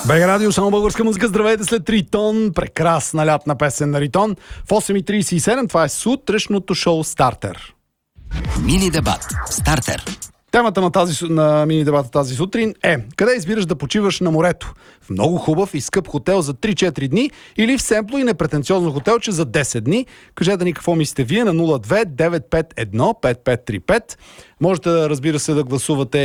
БГ Радио, само българска музика. Здравейте след Ритон. Прекрасна лятна песен на Ритон. В 8:37 това е сутрешното шоу Стартер. Мини дебат. Стартер. Темата на мини дебата тази сутрин е: къде избираш да почиваш на морето? В много хубав и скъп хотел за 3-4 дни или в семпло и непретенциозно хотелче за 10 дни? Кажете ни какво мислите вие на 02-951-5535. Можете, разбира се, да гласувате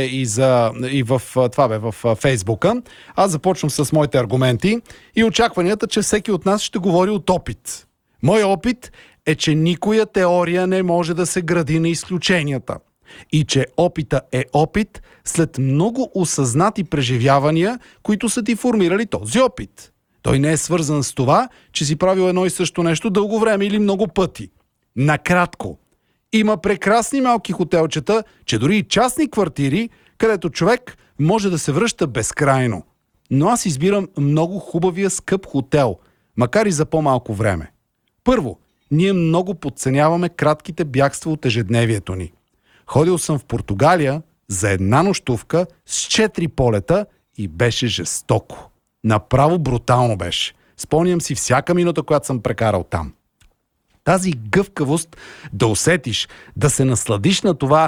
и в Фейсбука. Аз започвам с моите аргументи и очакванията, че всеки от нас ще говори от опит. Мой опит е, че никоя теория не може да се гради на изключенията. И че опита е опит след много осъзнати преживявания, които са ти формирали този опит. Той не е свързан с това, че си правил едно и също нещо дълго време или много пъти. Накратко, има прекрасни малки хотелчета, че дори и частни квартири, където човек може да се връща безкрайно. Но аз избирам много хубавия скъп хотел, макар и за по-малко време. Първо, ние много подценяваме кратките бягства от ежедневието ни. Ходил съм в Португалия за една нощувка с 4 полета и беше жестоко. Направо брутално беше. Спомням си всяка минута, която съм прекарал там. Тази гъвкавост да усетиш, да се насладиш на това,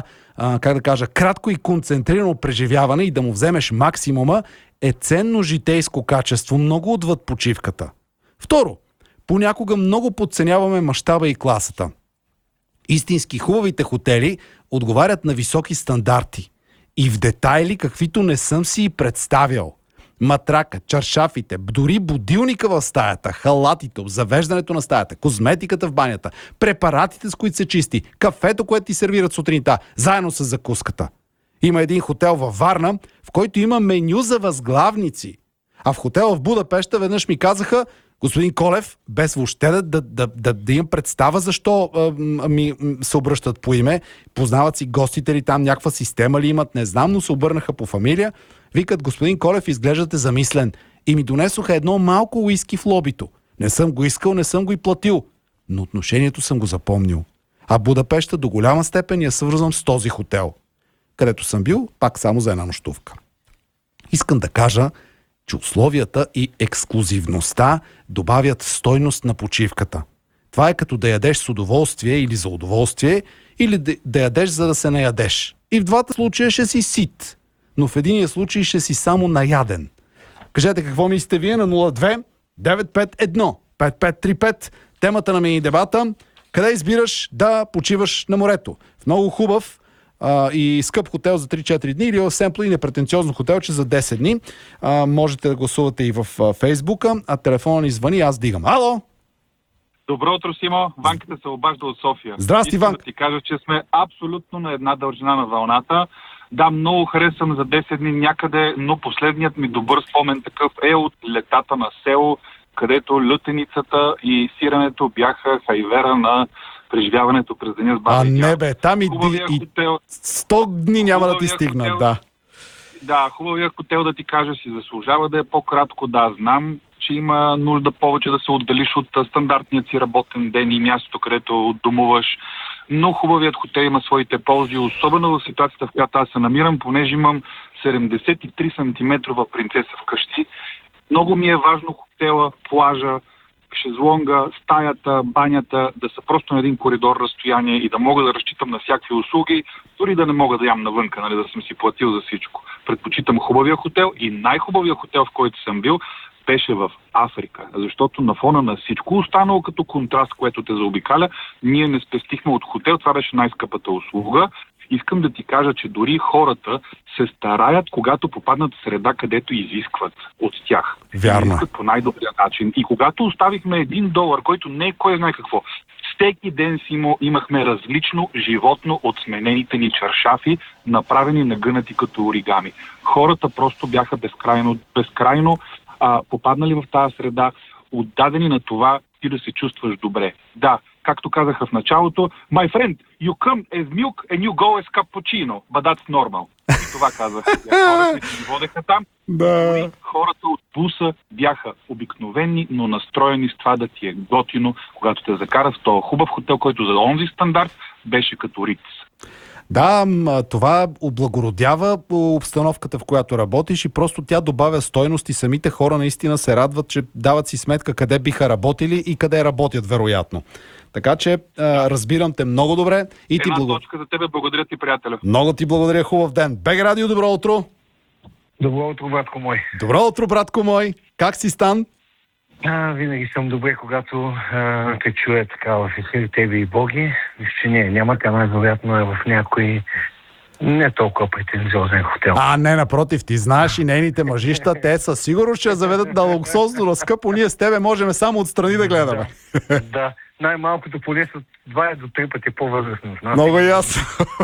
кратко и концентрирано преживяване и да му вземеш максимума, е ценно житейско качество, много отвъд почивката. Второ, понякога много подценяваме мащаба и класата. Истински хубавите хотели отговарят на високи стандарти. И в детайли, каквито не съм си и представял. Матрака, чаршафите, дори будилника в стаята, халатите, завеждането на стаята, козметиката в банята, препаратите, с които се чисти, кафето, което ти сервират сутринта, заедно с закуската. Има един хотел във Варна, в който има меню за възглавници. А в хотела в Будапеща веднъж ми казаха: господин Колев, без въобще да имам представа защо ми се обръщат по име, познават си гостите ли там, някаква система ли имат, не знам, но се обърнаха по фамилия. Викат: господин Колев, изглеждате замислен. И ми донесоха едно малко уиски в лобито. Не съм го искал, не съм го и платил. Но отношението съм го запомнил. А Будапеща до голяма степен я свързвам с този хотел, където съм бил пак само за една нощувка. Искам да кажа, че условията и ексклузивността добавят стойност на почивката. Това е като да ядеш с удоволствие или за удоволствие, или да ядеш за да се наядеш. И в двата случая ще си сит, но в единия случай ще си само наяден. Кажете какво мислите вие на 02-951-5535. Темата на мини дебата: къде избираш да почиваш на морето? В много хубав и скъп хотел за 3-4 дни или в семпло и непретенциозно хотелче за 10 дни. Можете да гласувате и в Фейсбука, а телефона ни звъни, аз дигам. Ало! Добро утро, Симо. Ванката се обажда от София. Здрасти, Ванка. Да ти кажа, че сме абсолютно на една дължина на вълната. Да, много харесвам за 10 дни някъде, но последният ми добър спомен такъв е от летата на село, където лютеницата и сирането бяха хайвера на преживяването през деня с баба и дядо. Не бе, там и 100 дни няма да ти стигнат, да. Да, хубавия хотел, да ти кажа, си заслужава да е по-кратко. Да, знам, че има нужда повече да се отделиш от стандартният си работен ден и мястото, където домуваш. Но хубавият хотел има своите ползи, особено в ситуацията, в която аз се намирам, понеже имам 73 сантиметрова принцеса вкъщи. Много ми е важно хотела, плажа, шезлонга, стаята, банята да са просто на един коридор разстояние и да мога да разчитам на всякакви услуги, дори да не мога да ям навънка, нали, да съм си платил за всичко. Предпочитам хубавия хотел и най-хубавия хотел, в който съм бил, беше в Африка, защото на фона на всичко останало като контраст, което те заобикаля, ние не спестихме от хотел, това беше най-скъпата услуга. Искам да ти кажа, че дори хората се стараят, когато попаднат в среда, където изискват от тях. Вярно. Изискат по най-добрия начин. И когато оставихме $1, който не е кой знае какво, всеки ден имахме различно животно от сменените ни чаршафи, направени нагънати като оригами. Хората просто бяха безкрайно попаднали в тази среда, отдадени на това ти да се чувстваш добре. Да, както казаха в началото, my friend, you come as milk and you go as cappuccino, but that's normal. И това казаха. Хората, които ги водеха там, да. Хората от буса бяха обикновени, но настроени с това да ти е готино, когато те закарат в този хубав хотел, който за онзи стандарт беше като Риц. Да, това облагородява обстановката, в която работиш и просто тя добавя стойност и самите хора наистина се радват, че дават си сметка къде биха работили и къде работят, вероятно. Така че разбирам те много добре и ти Една точка за тебе. Благодаря ти, приятеля. Много ти благодаря, хубав ден. БГ Радио, добро утро! Добро утро, братко мой. Добро утро, братко мой! Как си, Стан? Винаги съм добре, когато те чуя така в ефир, тебе и Боги. Нищо няма, тя най-вероятно е в някой не толкова претензиозен хотел. Не, напротив, ти знаеш и нейните мъжища, те със сигурност ще заведат на луксозно, на скъпо. Ние с тебе можем само отстрани да гледаме. Да, най-малкото поне са 2 до 3 пъти по-възрастни от нас. Много ясно.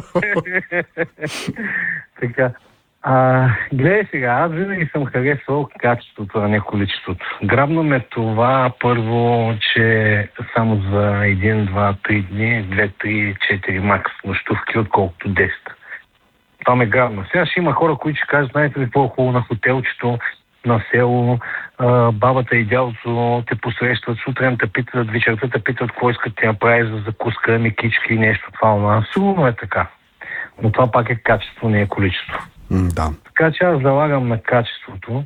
Така. Гледай сега, аз винаги съм харесвал качеството, а не количеството. Грабно ме това първо, че само за 1, 2, 3 дни, 2, 3, 4 макс нощувки, отколкото 10. Това ме грабно. Сега ще има хора, които ще кажат, знаете ли по-хубаво на хотелчето, на село, бабата и дядото те посрещат, сутрин те питат, вечерта те питат, какво искат да направиш за закуска, микички, нещо това. Сигурно е така. Но това пак е качество, не е количество. Да. Така че аз залагам на качеството.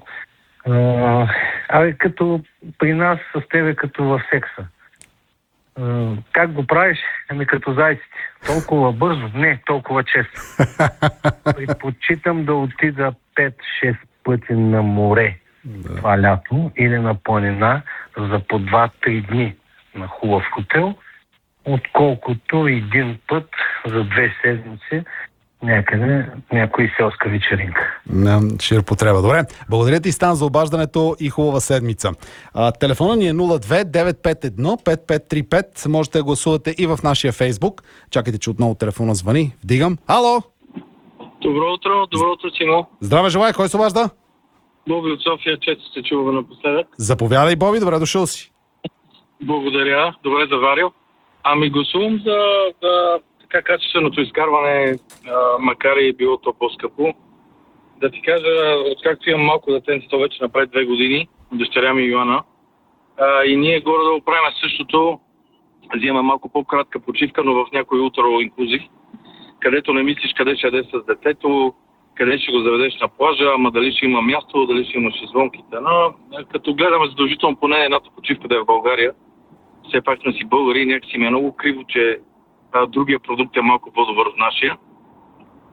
Като при нас с тебе, като в секса. Как го правиш? Като зайците. Толкова бързо? Не, толкова често. Предпочитам да отида 5-6 пъти на море това лято или на планина за по 2-3 дни на хубав хотел, отколкото един път за 2 седмици някъде някоя селска вечеринка. Ширпотреба. Добре. Благодаря ти, Стан, за обаждането и хубава седмица. Телефонът ни е 02-951-5535. Можете да гласувате и в нашия Фейсбук. Чакайте, че отново телефона звъни. Вдигам. Ало! Добро утро, Тимо. Здраве, желая. Кой се обажда? Боби от София, често се чува напоследък. Заповядай, Боби. Добре дошъл си. Благодаря. Добре заварил. Гласувам за така качественото изкарване, макар и било то по-скъпо. Да ти кажа, откакто имам малко детенце, то вече направи 2 години, дъщеря ми Йоана, и ние горе да оправим същото, взимаме малко по-кратка почивка, но в някой утро инклюзив, където не мислиш къде ще ядеш с детето, къде ще го заведеш на плажа, ама дали ще има място, дали ще има шезлонките. Но като гледаме задължително поне едната почивка да е в България, все пак сме си българи и някакси ми е много криво, че другия продукт е малко по-добър от нашия.